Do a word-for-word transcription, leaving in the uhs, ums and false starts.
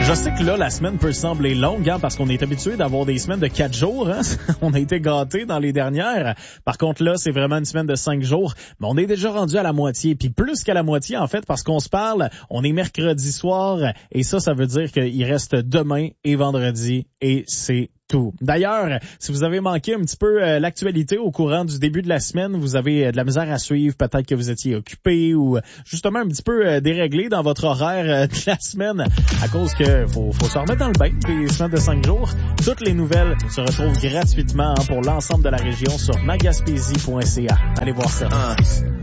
Je sais que là, la semaine peut sembler longue, hein, parce qu'on est habitué d'avoir des semaines de quatre jours. Hein? On a été gâtés dans les dernières. Par contre, là, c'est vraiment une semaine de cinq jours. Mais on est déjà rendu à la moitié. Puis plus qu'à la moitié, en fait, parce qu'on se parle, on est mercredi soir. Et ça, ça veut dire qu'il reste demain et vendredi. Et c'est tout. D'ailleurs, si vous avez manqué un petit peu euh, l'actualité au courant du début de la semaine, vous avez euh, de la misère à suivre, peut-être que vous étiez occupé ou euh, justement un petit peu euh, déréglé dans votre horaire euh, de la semaine à cause que faut, faut se remettre dans le bain des semaines de cinq jours. Toutes les nouvelles se retrouvent gratuitement hein, pour l'ensemble de la région sur magaspésie point c a. Allez voir ça.